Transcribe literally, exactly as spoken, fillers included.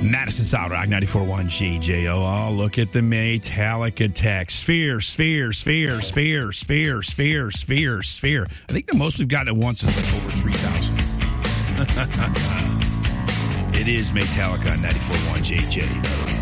Madison South Rock ninety-four point one J J O. Oh, look at the Metallica text. Sphere, sphere, sphere, sphere, sphere, sphere, sphere, sphere. I think the most we've gotten at once is like over three thousand. It is Metallica on ninety-four point one J J O.